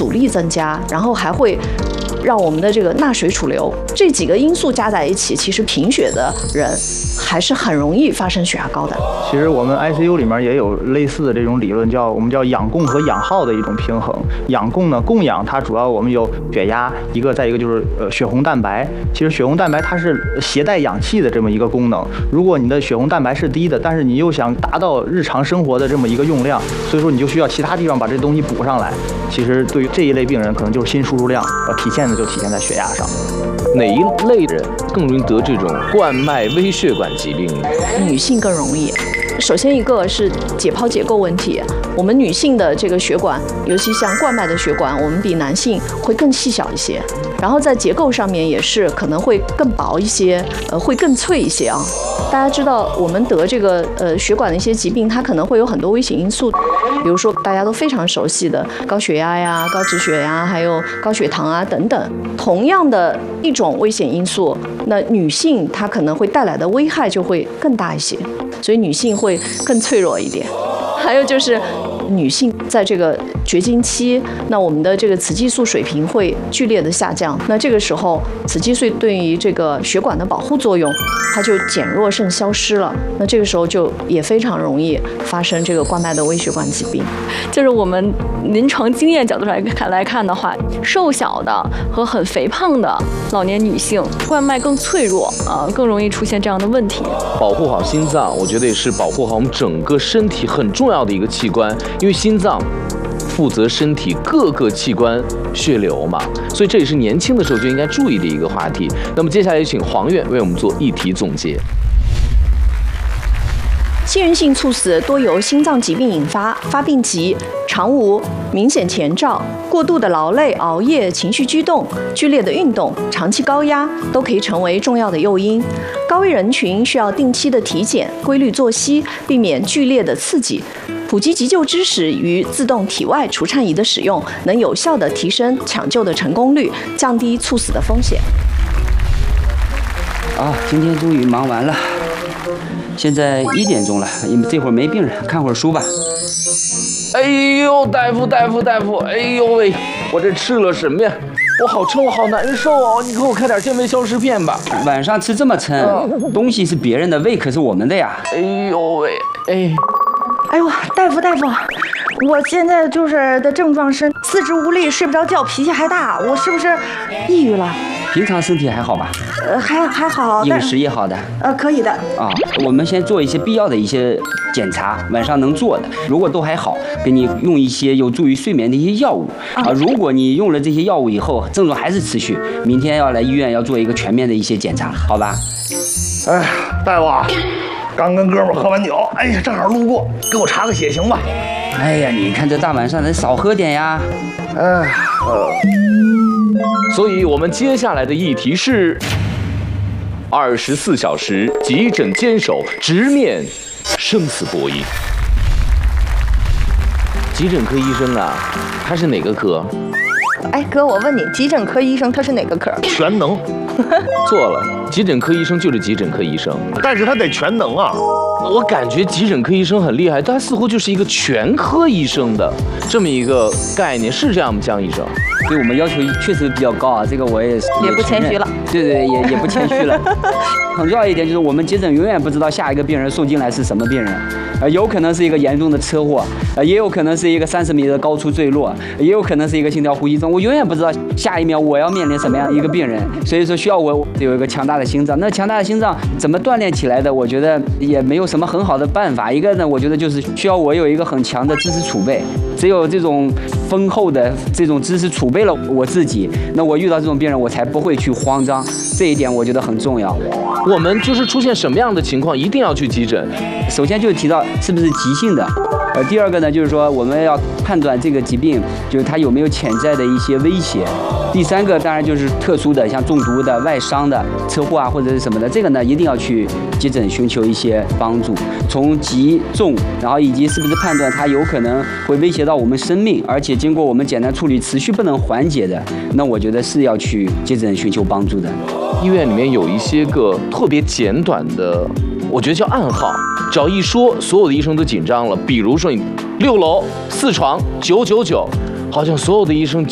阻力增加，然后还会让我们的这个钠水储留，这几个因素加在一起，其实贫血的人还是很容易发生血压高的。 其实我们 ICU 里面也有类似的这种理论，我们叫氧供和氧耗的一种平衡。氧供呢，供氧它主要我们有血压，再一个就是血红蛋白。其实血红蛋白它是携带氧气的这么一个功能。如果你的血红蛋白是低的，但是你又想达到日常生活的这么一个用量，所以说你就需要其他地方把这东西补上来。其实对于这一类病人，可能就是心输入量，体现在血压上。 哪一类人更容易得这种冠脉微血管疾病呢？ 女性更容易。首先一个是解剖结构问题，我们女性的这个血管，尤其像冠脉的血管，我们比男性会更细小一些，然后在结构上面也是可能会更薄一些，会更脆一些啊。大家知道我们得这个血管的一些疾病，它可能会有很多危险因素，比如说大家都非常熟悉的高血压呀、高脂血压，还有高血糖啊等等。同样的一种危险因素，那女性她可能会带来的危害就会更大一些，所以女性会更脆弱一点。还有就是女性在这个绝经期，那我们的这个雌激素水平会剧烈的下降，那这个时候雌激素对于这个血管的保护作用它就减弱甚消失了，那这个时候就也非常容易发生这个冠脉的微血管疾病。 就是我们临床经验角度来看的话，瘦小的和很肥胖的老年女性冠脉更脆弱更容易出现这样的问题。 保护好心脏，我觉得也是保护好我们整个身体很重要的一个器官，因为心脏负责身体各个器官血流嘛，所以这也是年轻的时候就应该注意的一个话题。那么接下来请黄院为我们做议题总结。 心源性猝死多由心脏疾病引发，发病急，常无明显前兆，过度的劳累、熬夜、情绪激动、剧烈的运动、长期高压都可以成为重要的诱因。高危人群需要定期的体检、规律作息，避免剧烈的刺激。普及急救知识与自动体外除颤仪的使用，能有效地提升抢救的成功率，降低猝死的风险。 今天终于忙完了。现在1点钟了，这会儿没病人，看会儿书吧。 哎呦，大夫，哎呦喂，我这吃了什么呀？我好撑，我好难受哦！你给我开点健胃消食片吧。 晚上吃这么撑，东西是别人的，胃可是我们的呀。 哎呦喂， 哎呦，大夫，我现在的症状是四肢无力、睡不着觉、脾气还大，我是不是抑郁了？ 平常身体还好吧？ 还好， 饮食也好的。 可以的。 我们先做一些必要的一些检查，晚上能做的，如果都还好，给你用一些有助于睡眠的一些药物。如果你用了这些药物以后，症状还是持续，明天要来医院要做一个全面的一些检查，好吧？ 哎，大夫啊，刚跟哥们喝完酒，哎呀，正好路过，给我查个血行吧。 哎呀，你看这大晚上的，少喝点呀。 所以我们接下来的议题是24小时急诊坚守，直面生死博弈。急诊科医生啊，他是哪个科？ 哎哥，我问你，急诊科医生他是哪个科？ 全能。 错了，急诊科医生就是急诊科医生， 但是他得全能啊。 我感觉急诊科医生很厉害，他似乎就是一个全科医生的这么一个概念，是这样吗，江医生？ 对我们要求确实比较高啊，这个我也不谦虚了。 对，也不谦虚了。很重要一点就是我们急诊永远不知道下一个病人送进来是什么病人，有可能是一个严重的车祸，也有可能是一个30米的高处坠落，也有可能是一个心跳呼吸症，我永远不知道下一秒我要面临什么样一个病人，所以说需要我有一个强大的心脏。那强大的心脏怎么锻炼起来的？我觉得也没有什么很好的办法。一个呢，我觉得就是需要我有一个很强的知识储备，只有这种丰厚的这种知识储备了我自己，那我遇到这种病人我才不会去慌张，这一点我觉得很重要。 我们就是出现什么样的情况一定要去急诊。 首先就是提到是不是急性的，第二个呢就是说我们要判断这个疾病就是它有没有潜在的一些威胁。第三个当然就是特殊的，像中毒的、外伤的、车祸啊或者是什么的，这个呢一定要去急诊寻求一些帮助。从急重，然后以及是不是判断它有可能会威胁到我们生命，而且经过我们简单处理持续不能缓解的，那我觉得是要去急诊寻求帮助的。 医院里面有一些个特别简短的，我觉得叫暗号，只要一说，所有的医生都紧张了。比如说你6楼4床999，好像所有的医生